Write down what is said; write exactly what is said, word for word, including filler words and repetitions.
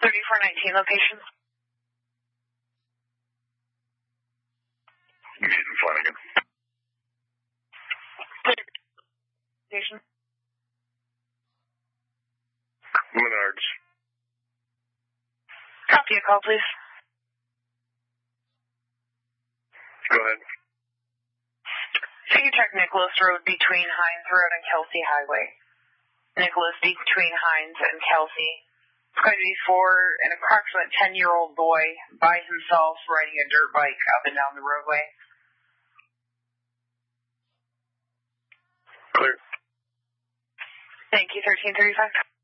thirty-four nineteen location. Nathan Flanagan. Station. Menards. Copy a call, please. Go ahead. So you check Nicholas Road between Hines Road and Kelsey Highway. Nicholas between Hines and Kelsey. It's going to be for an approximate ten-year-old boy by himself riding a dirt bike up and down the roadway. Clear. Thank you, thirteen thirty-five.